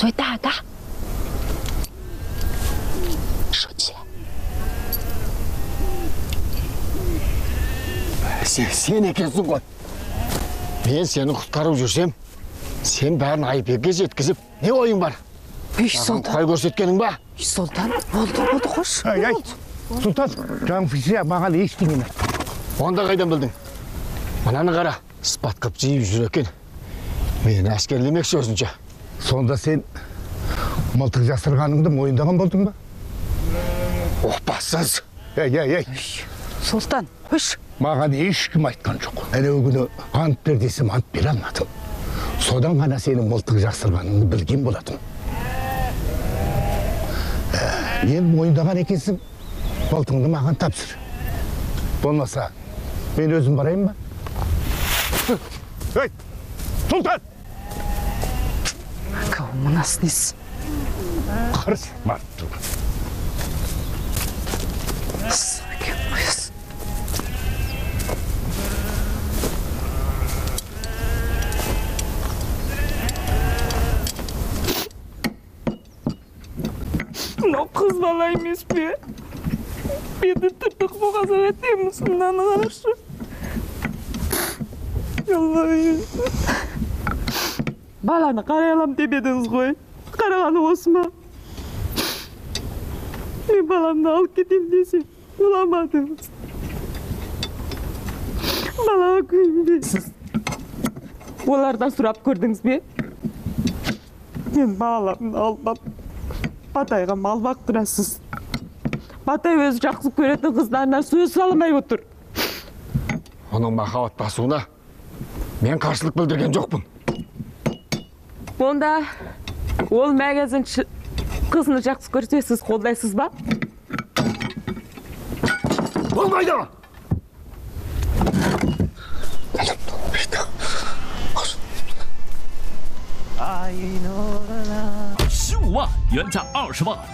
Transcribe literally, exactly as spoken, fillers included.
所以打嘎。说起来， sen sen ekensin ғой. Men seni құтқарып жүрсем, sen бәрін Айбекке жеткізіп, не ойың бар? Үш Сұлтан. Қай көрсеткенің ба? Үш Сұлтан, болды, болды, қош. Ай, ай, Сұлтан, жаңфисия маған ештеңені. Онда қайдан білдің? Мынаны қара, спат қып жиып жүр екен. Мені әскерлемекші өзінше. Сонда сен мылтық жасырғаныңды мойындаған болдың ба? Оқпасыз. Ей, ей, ей. Сұлтан, үш. Маған ешкім айтқан жоқ. Әнеу күні ант бер десем ант бере алмадым. Содан ғана сенің мылтық жасырғаныңды білген болатын. Мен мойындаған екенсің, мылтығыңды маған тапсыр. Болмаса, мен өзім барайын ба? Ей, Сұлтан! Кау мынасы несі? Қарсы марттың. Сакен қойыз. Мынау қыз бала емес пе? Беті тыртық боғазақ етеміз, мынаны қарашы. Аллай. Баланы қарай алам деп едіңіз ғой. Қарағаны осы ма? Мен баламды алып кетем десем, ұламадыңыз. Балаға күйінбейсіз. Олардан сұрап көрдіңіз бе? Мен баламды алып Батайға мал бақтырасыз. Батай өзі жақсы көретін қыздарына сөз салмай отыр. Оның махаббат басуына мен қарсылық білдірген жоқпын. Онда ол мәгәзін қызыны жақсы көрсе сіз қолдайсыз ба? Болмайды! 十五万，原价二十万。